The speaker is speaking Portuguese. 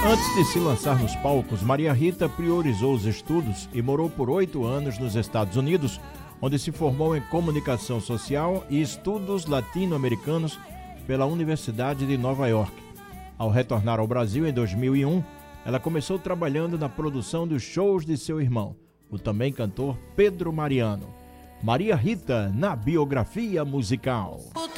Antes de se lançar nos palcos, Maria Rita priorizou os estudos e morou por 8 anos nos Estados Unidos, onde se formou em Comunicação Social e Estudos Latino-Americanos pela Universidade de Nova York. Ao retornar ao Brasil em 2001, ela começou trabalhando na produção dos shows de seu irmão, o também cantor Pedro Mariano. Maria Rita, na biografia musical.